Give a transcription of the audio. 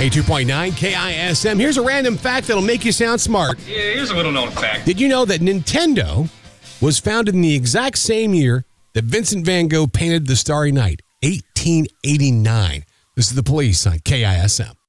92.9 KISM. Here's a random fact that'll make you sound smart. Yeah, here's a little known fact. Did you know that Nintendo was founded in the exact same year that Vincent van Gogh painted The Starry Night, 1889? This is The Police on KISM.